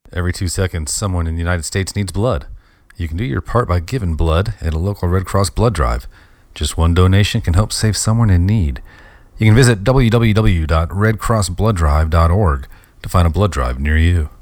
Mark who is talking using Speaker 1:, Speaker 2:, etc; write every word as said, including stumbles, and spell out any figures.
Speaker 1: Every two seconds, someone in the United States needs blood. You can do your part by giving blood at a local Red Cross blood drive. Just one donation can help save someone in need. You can visit w w w dot red cross blood drive dot org to find a blood drive near you.